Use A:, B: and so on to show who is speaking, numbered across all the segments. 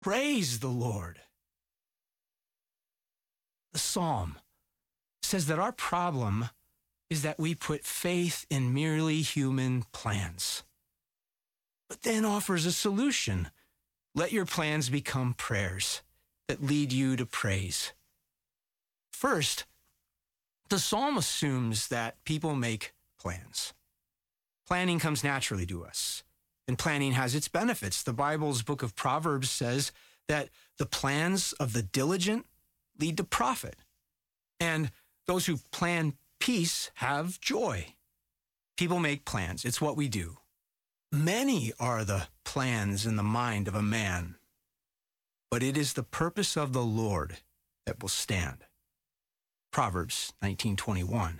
A: Praise the Lord. The psalm says that our problem is that we put faith in merely human plans, but then offers a solution. Let your plans become prayers that lead you to praise. First, the psalm assumes that people make plans. Planning comes naturally to us, and planning has its benefits. The Bible's book of Proverbs says that the plans of the diligent lead to profit, and those who plan peace have joy. People make plans. It's what we do. Many are the plans in the mind of a man, but it is the purpose of the Lord that will stand. Proverbs 19:21.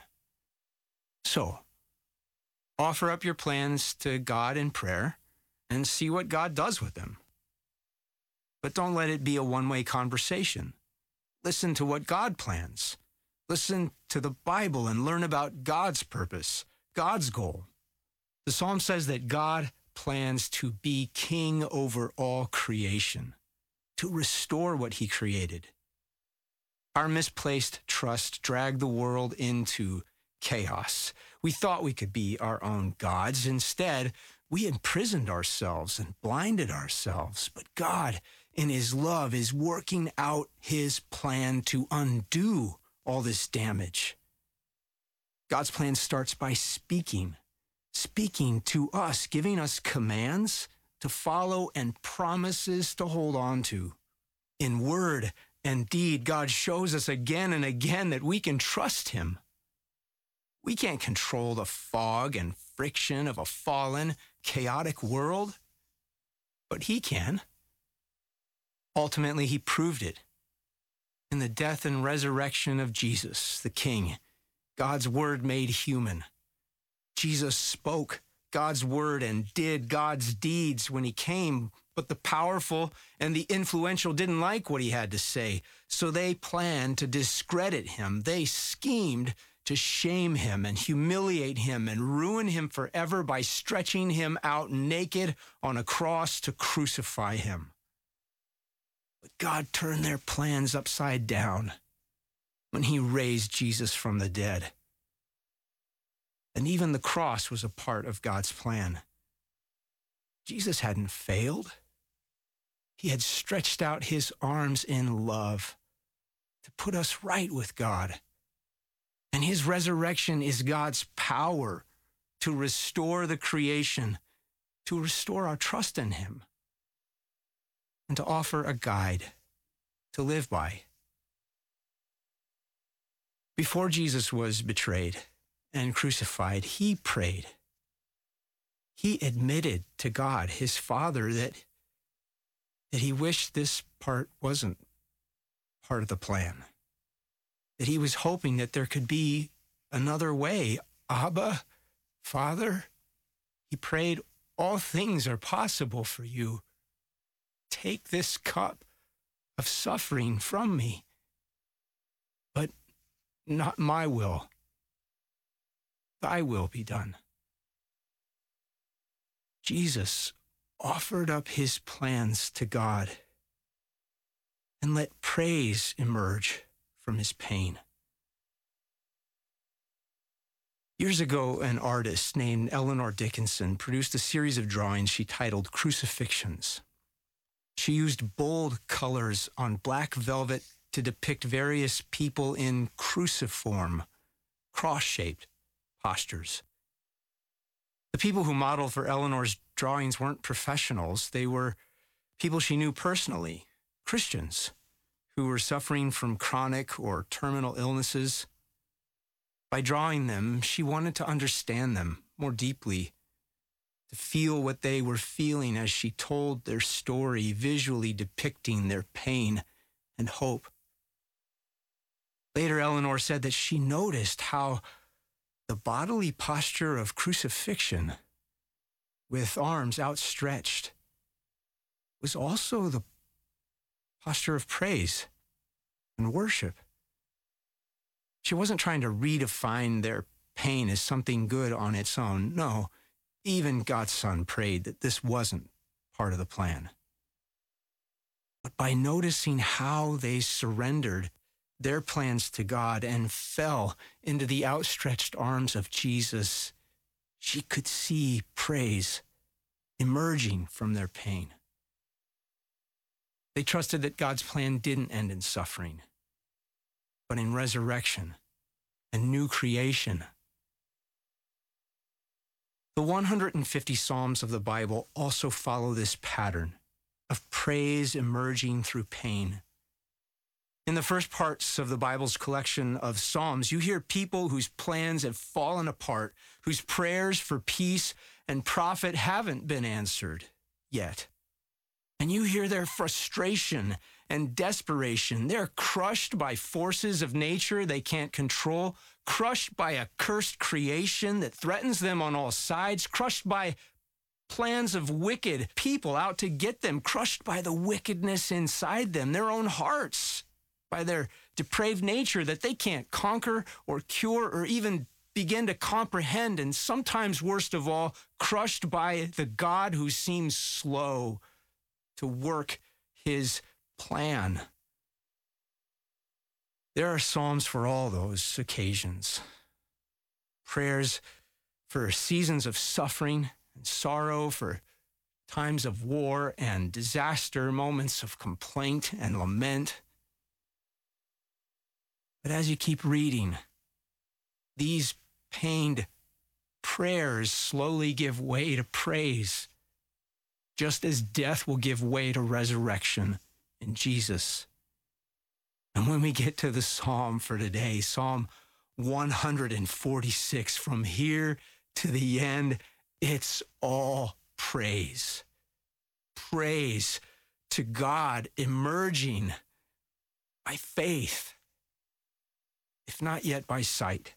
A: So, offer up your plans to God in prayer and see what God does with them. But don't let it be a one-way conversation. Listen to what God plans. Listen to the Bible and learn about God's purpose, God's goal. The psalm says that God plans to be king over all creation, to restore what he created. Our misplaced trust dragged the world into chaos. We thought we could be our own gods. Instead, we imprisoned ourselves and blinded ourselves. But God, in his love, is working out his plan to undo all this damage. God's plan starts by speaking to us, giving us commands to follow and promises to hold on to. In word and deed, God shows us again and again that we can trust him. We can't control the fog and friction of a fallen, chaotic world, but he can. Ultimately, he proved it in the death and resurrection of Jesus, the King, God's word made human. Jesus spoke God's word and did God's deeds when he came, but the powerful and the influential didn't like what he had to say, so they planned to discredit him. They schemed to shame him and humiliate him and ruin him forever by stretching him out naked on a cross to crucify him. But God turned their plans upside down when he raised Jesus from the dead. And even the cross was a part of God's plan. Jesus hadn't failed. He had stretched out his arms in love to put us right with God. And his resurrection is God's power to restore the creation, to restore our trust in him, and to offer a guide to live by. Before Jesus was betrayed and crucified, he prayed. He admitted to God, his Father, that he wished this part wasn't part of the plan, that he was hoping that there could be another way. Abba, Father, he prayed, all things are possible for you. Take this cup of suffering from me, but not my will. Thy will be done. Jesus offered up his plans to God and let praise emerge from his pain. Years ago, an artist named Eleanor Dickinson produced a series of drawings she titled Crucifixions. She used bold colors on black velvet to depict various people in cruciform, cross-shaped postures. The people who modeled for Eleanor's drawings weren't professionals. They were people she knew personally, Christians, who were suffering from chronic or terminal illnesses. By drawing them, she wanted to understand them more deeply, to feel what they were feeling as she told their story, visually depicting their pain and hope. Later, Eleanor said that she noticed how the bodily posture of crucifixion, with arms outstretched, was also the posture of praise and worship. She wasn't trying to redefine their pain as something good on its own. No, even God's Son prayed that this wasn't part of the plan. by noticing how they surrendered their plans to God and fell into the outstretched arms of Jesus, she could see praise emerging from their pain. They trusted that God's plan didn't end in suffering, but in resurrection and new creation. The 150 Psalms of the Bible also follow this pattern of praise emerging through pain. In the first parts of the Bible's collection of Psalms, you hear people whose plans have fallen apart, whose prayers for peace and profit haven't been answered yet. And you hear their frustration and desperation. They're crushed by forces of nature they can't control, crushed by a cursed creation that threatens them on all sides, crushed by plans of wicked people out to get them, crushed by the wickedness inside them, their own hearts, by their depraved nature that they can't conquer or cure or even begin to comprehend, and sometimes, worst of all, crushed by the God who seems slow to work his plan. There are psalms for all those occasions. Prayers for seasons of suffering and sorrow, for times of war and disaster, moments of complaint and lament. But as you keep reading, these pained prayers slowly give way to praise, just as death will give way to resurrection in Jesus. And when we get to the psalm for today, Psalm 146, from here to the end, it's all praise. Praise to God emerging by faith, if not yet by sight.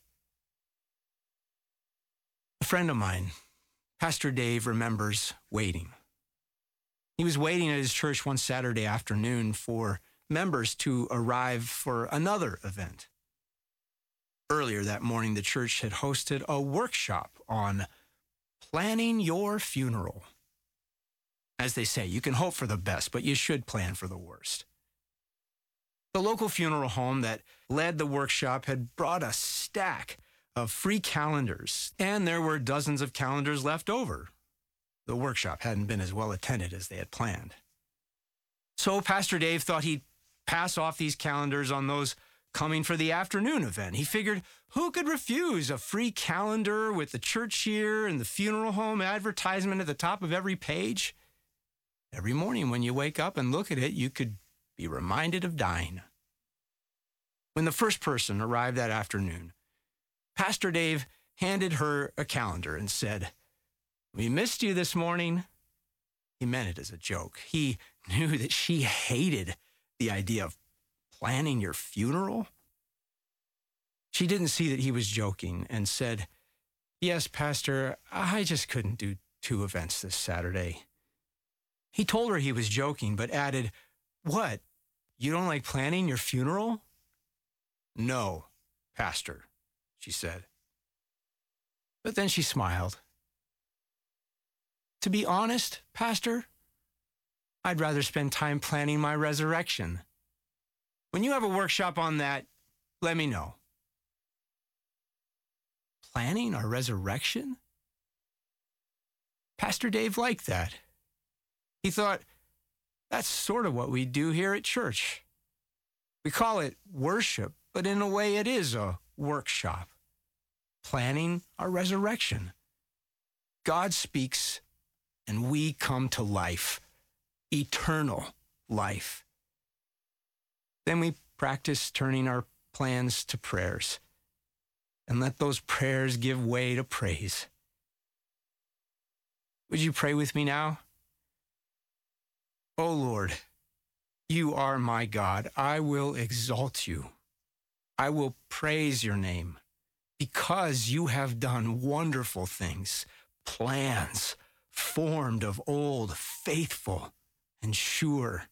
A: A friend of mine, Pastor Dave, remembers waiting. He was waiting at his church one Saturday afternoon for members to arrive for another event. Earlier that morning, the church had hosted a workshop on planning your funeral. As they say, you can hope for the best, but you should plan for the worst. The local funeral home that led the workshop had brought a stack of free calendars, and there were dozens of calendars left over. The workshop hadn't been as well attended as they had planned. So Pastor Dave thought he'd pass off these calendars on those coming for the afternoon event. He figured, who could refuse a free calendar with the church year and the funeral home advertisement at the top of every page? Every morning when you wake up and look at it, you could be reminded of dying. When the first person arrived that afternoon, Pastor Dave handed her a calendar and said, "We missed you this morning." He meant it as a joke. He knew that she hated the idea of planning your funeral. She didn't see that he was joking and said, "Yes, Pastor, I just couldn't do 2 events this Saturday." He told her he was joking, but added, "What? You don't like planning your funeral?" "No, Pastor," she said. But then she smiled. "To be honest, Pastor, I'd rather spend time planning my resurrection. When you have a workshop on that, let me know." Planning our resurrection? Pastor Dave liked that. He thought, that's sort of what we do here at church. We call it worship, but in a way it is a workshop. Planning our resurrection. God speaks and we come to life, eternal life. Then we practice turning our plans to prayers and let those prayers give way to praise. Would you pray with me now? Oh Lord, you are my God. I will exalt you. I will praise your name because you have done wonderful things, plans formed of old, faithful and sure.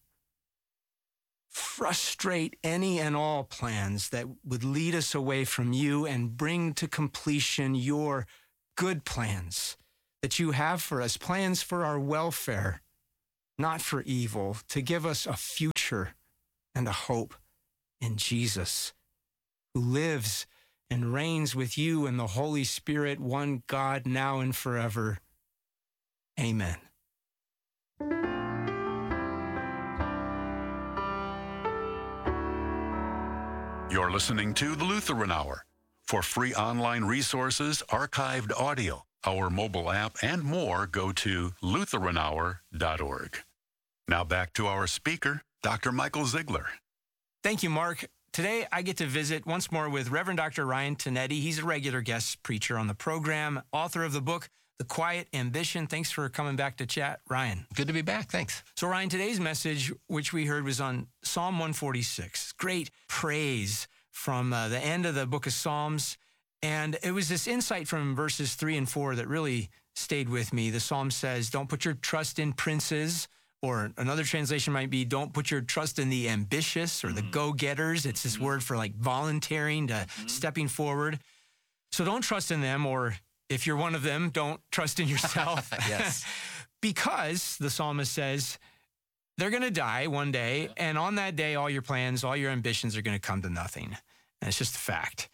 A: Frustrate any and all plans that would lead us away from you and bring to completion your good plans that you have for us, plans for our welfare, not for evil, to give us a future and a hope in Jesus, who lives and reigns with you and the Holy Spirit, one God, now and forever. Amen.
B: You're listening to the Lutheran Hour. For free online resources, archived audio, our mobile app, and more, go to LutheranHour.org. Now back to our speaker, Dr. Michael Ziegler.
A: Thank you, Mark. Today, I get to visit once more with Reverend Dr. Ryan Tonetti. He's a regular guest preacher on the program, author of the book, The Quiet Ambition. Thanks for coming back to chat, Ryan.
C: Good to be back. Thanks.
A: So, Ryan, today's message, which we heard, was on Psalm 146. Great praise from the end of the book of Psalms. And it was this insight from verses 3 and 4 that really stayed with me. The psalm says, don't put your trust in princes, or another translation might be, don't put your trust in the ambitious or the go-getters. It's this word for like volunteering to stepping forward. So don't trust in them, or if you're one of them, don't trust in yourself.
C: Yes.
A: Because the psalmist says, they're going to die one day, and on that day, all your plans, all your ambitions are going to come to nothing. And it's just a fact.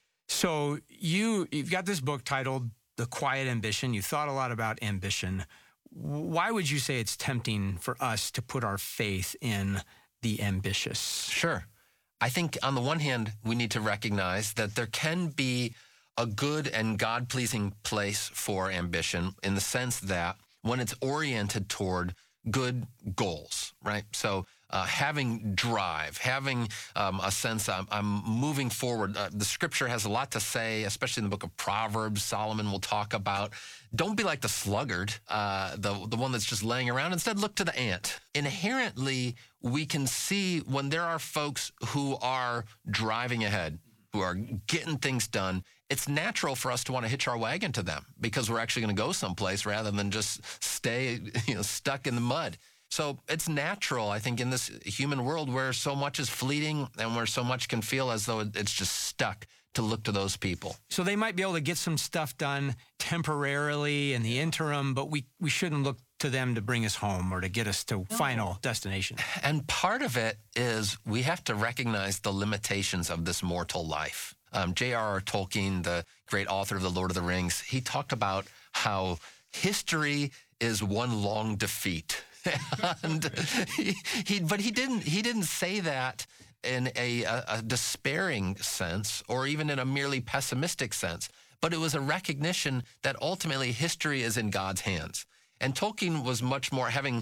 A: So you've got this book titled The Quiet Ambition. You thought a lot about ambition. Why would you say it's tempting for us to put our faith in the ambitious?
C: Sure. I think on the one hand, we need to recognize that there can be a good and God-pleasing place for ambition in the sense that when it's oriented toward good goals, right? So having drive, having a sense I'm moving forward. The scripture has a lot to say, especially in the book of Proverbs. Solomon will talk about, don't be like the sluggard, the one that's just laying around. Instead, look to the ant. Inherently, we can see when there are folks who are driving ahead, who are getting things done, it's natural for us to want to hitch our wagon to them because we're actually going to go someplace rather than just stay stuck in the mud. So it's natural, I think, in this human world where so much is fleeting and where so much can feel as though it's just stuck, to look to those people.
A: So they might be able to get some stuff done temporarily in the interim, but we shouldn't look to them to bring us home or to get us to final destination.
C: And part of it is we have to recognize the limitations of this mortal life. J.R.R. Tolkien, the great author of The Lord of the Rings, he talked about how history is one long defeat. And but he didn't say that in a despairing sense or even in a merely pessimistic sense, but it was a recognition that ultimately history is in God's hands. And Tolkien was much more, having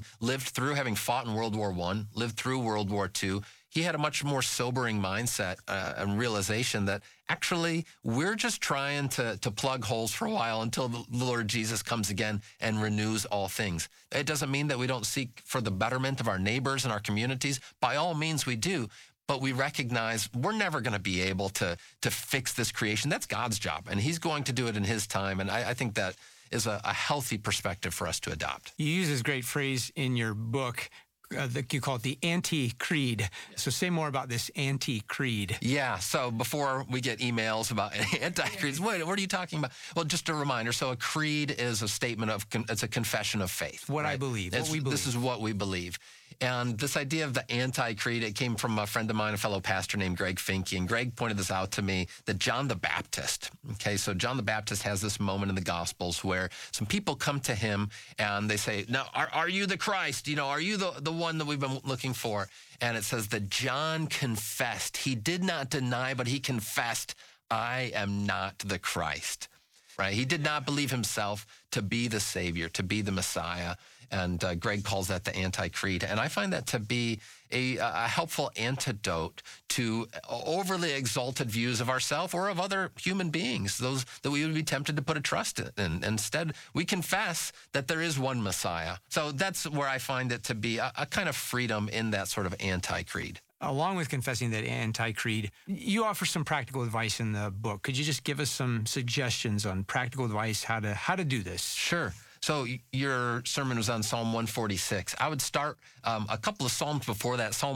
C: fought in World War I, lived through World War II, he had a much more sobering mindset and realization that actually we're just trying to plug holes for a while until the Lord Jesus comes again and renews all things. It doesn't mean that we don't seek for the betterment of our neighbors and our communities. By all means we do. But we recognize we're never going to be able to fix this creation. That's God's job, and he's going to do it in his time. And I think that is a healthy perspective for us to adopt.
A: You use this great phrase in your book. You call it the anti-creed. So say more about this anti-creed.
C: Yeah, so before we get emails about anti-creeds, what are you talking about? Well, just a reminder. So a creed is a statement of, it's a confession of faith.
A: What
C: right?
A: I believe, what we believe.
C: This is what we believe. And this idea of the anti-creed, it came from a friend of mine, a fellow pastor named Greg Finke. And Greg pointed this out to me, that John the Baptist, okay, so John the Baptist has this moment in the Gospels where some people come to him and they say, now, are you the Christ? Are you the one that we've been looking for? And it says that John confessed. He did not deny, but he confessed, I am not the Christ. Right? He did not believe himself to be the Savior, to be the Messiah. And Greg calls that the anti-creed. And I find that to be a helpful antidote to overly exalted views of ourselves or of other human beings, those that we would be tempted to put a trust in. Instead, we confess that there is one Messiah. So that's where I find it to be a kind of freedom in that sort of anti-creed.
A: Along with confessing that anti-creed, you offer some practical advice in the book. Could you just give us some suggestions on practical advice, how to do this?
C: Sure. So your sermon was on Psalm 146. I would start a couple of Psalms before that. Psalm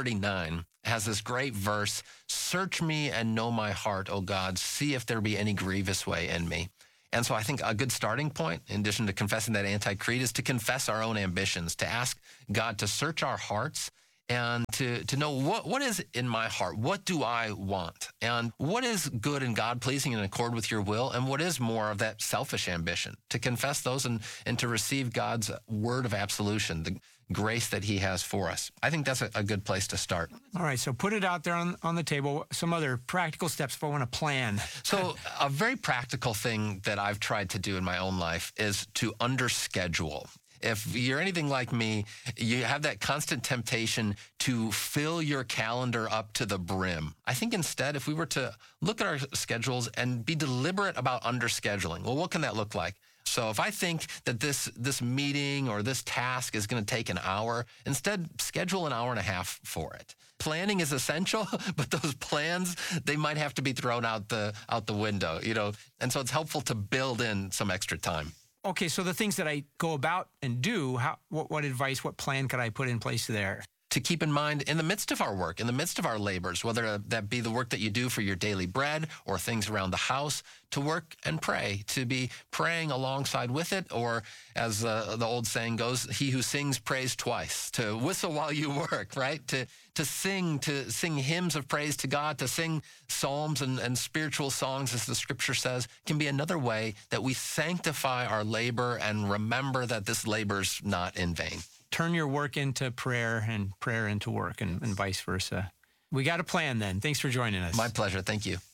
C: 139 has this great verse, search me and know my heart, O God, see if there be any grievous way in me. And so I think a good starting point, in addition to confessing that anti-creed, is to confess our own ambitions, to ask God to search our hearts and to know what is in my heart. What do I want? And what is good and God-pleasing in accord with your will? And what is more of that selfish ambition? To confess those and to receive God's word of absolution, the grace that he has for us. I think that's a good place to start.
A: All right, so put it out there on the table. Some other practical steps if I want to plan.
C: So a very practical thing that I've tried to do in my own life is to underschedule. If you're anything like me, you have that constant temptation to fill your calendar up to the brim. I think instead, if we were to look at our schedules and be deliberate about underscheduling, well, what can that look like? So if I think that this meeting or this task is going to take an hour, instead schedule an hour and a half for it. Planning is essential, but those plans, they might have to be thrown out the window, and so it's helpful to build in some extra time.
A: Okay, so the things that I go about and do, what advice, what plan could I put in place there?
C: To keep in mind in the midst of our work, in the midst of our labors, whether that be the work that you do for your daily bread or things around the house, to work and pray, to be praying alongside with it, or as the old saying goes, he who sings prays twice, to whistle while you work, right? To sing hymns of praise to God, to sing psalms and spiritual songs, as the scripture says, can be another way that we sanctify our labor and remember that this labor's not in vain.
A: Turn your work into prayer and prayer into work and vice versa. We got a plan then. Thanks for joining us.
C: My pleasure. Thank you.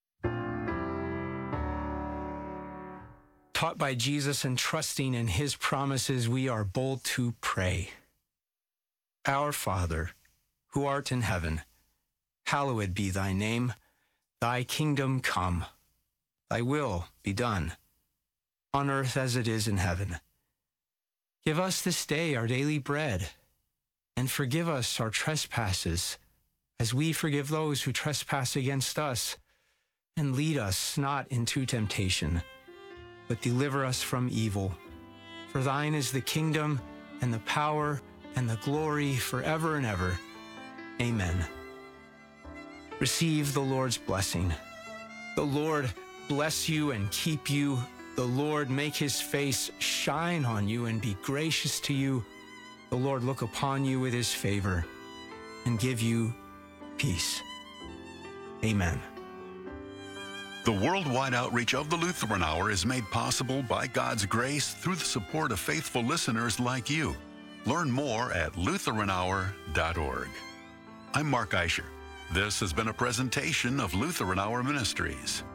A: Taught by Jesus and trusting in his promises, we are bold to pray. Our Father, who art in heaven, hallowed be thy name. Thy kingdom come. Thy will be done, on earth as it is in heaven. Give us this day our daily bread, and forgive us our trespasses, as we forgive those who trespass against us. And lead us not into temptation, but deliver us from evil. For thine is the kingdom, and the power, and the glory forever and ever. Amen. Receive the Lord's blessing. The Lord bless you and keep you. The Lord make his face shine on you and be gracious to you. The Lord look upon you with his favor and give you peace. Amen.
B: The worldwide outreach of the Lutheran Hour is made possible by God's grace through the support of faithful listeners like you. Learn more at LutheranHour.org. I'm Mark Eicher. This has been a presentation of Lutheran Hour Ministries.